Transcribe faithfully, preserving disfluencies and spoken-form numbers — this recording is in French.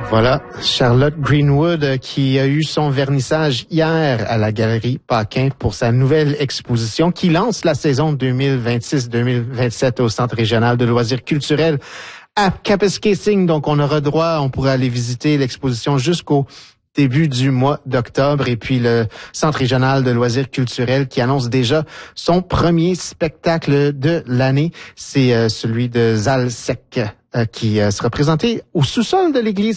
Voilà, Charlotte Greenwood euh, qui a eu son vernissage hier à la Galerie Paquin pour sa nouvelle exposition qui lance la saison deux mille vingt-six deux mille vingt-sept au Centre régional de loisirs culturels à Kapuskasing. Donc, on aura droit, on pourra aller visiter l'exposition jusqu'au début du mois d'octobre. Et puis, le Centre régional de loisirs culturels qui annonce déjà son premier spectacle de l'année. C'est euh, celui de Zalsec euh, qui euh, sera présenté au sous-sol de l'église